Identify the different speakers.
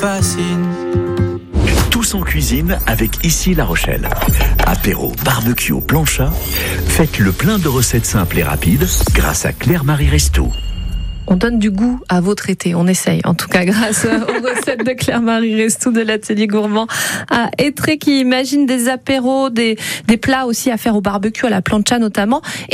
Speaker 1: fascine.
Speaker 2: Tous en cuisine avec Ici La Rochelle. Apéro, barbecue, plancha. Faites le plein de recettes simples et rapides grâce à Claire-Marie Restou.
Speaker 3: On donne du goût à votre été, on essaye, en tout cas grâce aux recettes de Claire-Marie Restou de l'atelier gourmand à Étré qui imagine des apéros, des plats aussi à faire au barbecue, à la plancha notamment.